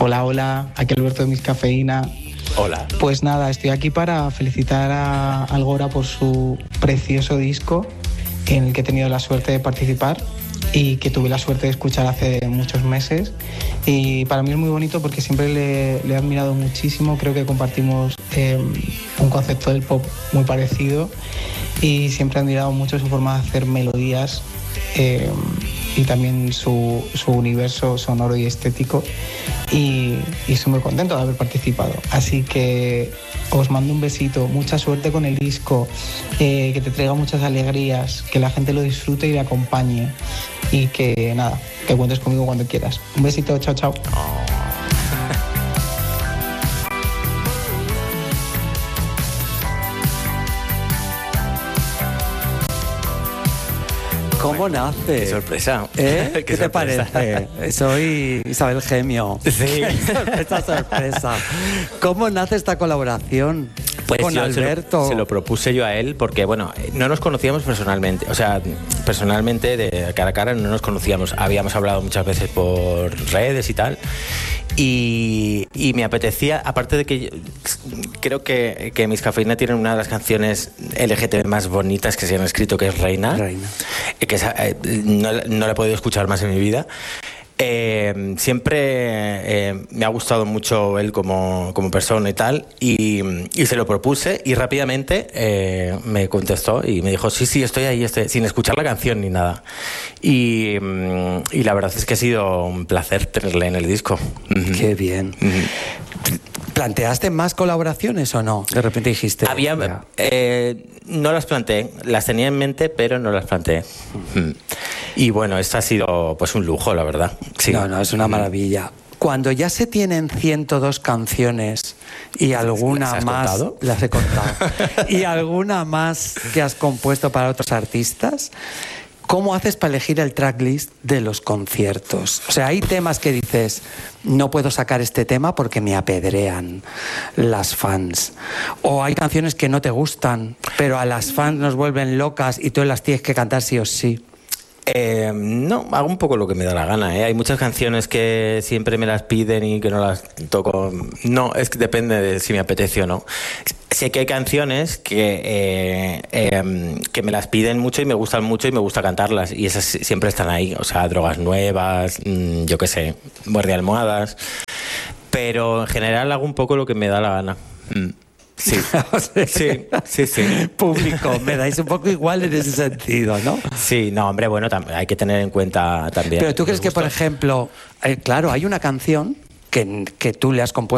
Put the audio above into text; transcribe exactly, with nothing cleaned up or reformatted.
Hola, hola, aquí Alberto de Miscafeína. Hola. Pues nada, estoy aquí para felicitar a Algora por su precioso disco en el que he tenido la suerte de participar y que tuve la suerte de escuchar hace muchos meses. Y para mí es muy bonito porque siempre le, le he admirado muchísimo, creo que compartimos eh, un concepto del pop muy parecido y siempre he admirado mucho su forma de hacer melodías eh, y también su, su universo sonoro y estético, y, y estoy muy contento de haber participado. Así que os mando un besito, mucha suerte con el disco, eh, que te traiga muchas alegrías, que la gente lo disfrute y le acompañe, y que nada, que cuentes conmigo cuando quieras. Un besito, chao, chao. Oh. ¿Cómo nace? Qué sorpresa. ¿Eh? ¿Qué, ¿Qué te sorpresa. parece? Soy Isabel Gemio. Sí. Esta sorpresa. ¿Cómo nace esta colaboración pues con yo Alberto? Se lo, se lo propuse yo a él porque, bueno, no nos conocíamos personalmente. O sea, personalmente, de cara a cara, no nos conocíamos. Habíamos hablado muchas veces por redes y tal. Y, y me apetecía, aparte de que yo, creo que, que Miscafeína tienen una de las canciones L G T B más bonitas que se han escrito, que es Reina, Reina. que esa, eh, no, no la he podido escuchar más en mi vida. Eh, siempre eh, me ha gustado mucho él como, como persona y tal, y, y se lo propuse y rápidamente eh, me contestó y me dijo sí, sí, estoy ahí, estoy, sin escuchar la canción ni nada, y, y la verdad es que ha sido un placer tenerle en el disco. Qué bien. ¿Planteaste más colaboraciones o no? De repente dijiste... Había, eh, no las planteé, las tenía en mente, pero no las planteé. Mm. Y bueno, esto ha sido pues un lujo, la verdad. Sí. No, no, es una maravilla. Cuando ya se tienen ciento dos canciones y alguna ¿Las has más... contado? Las he contado. Y alguna más que has compuesto para otros artistas... ¿Cómo haces para elegir el tracklist de los conciertos? O sea, hay temas que dices, no puedo sacar este tema porque me apedrean las fans. O hay canciones que no te gustan, pero a las fans nos vuelven locas y tú las tienes que cantar sí o sí. Eh, no, hago un poco lo que me da la gana, ¿eh? Hay muchas canciones que siempre me las piden y que no las toco. No, es que depende de si me apetece o no. Sé que hay canciones que, eh, eh, que me las piden mucho y me gustan mucho y me gusta cantarlas, y esas siempre están ahí. O sea, Drogas Nuevas, mmm, yo qué sé, Muerde Almohadas. Pero en general hago un poco lo que me da la gana. Mm. Sí. O sea, sí, sí, sí. Público, me dais un poco igual en ese sentido, ¿no? Sí, no, hombre, bueno, hay que tener en cuenta también. Pero tú crees que, por ejemplo, eh, claro, hay una canción que, que tú le has compuesto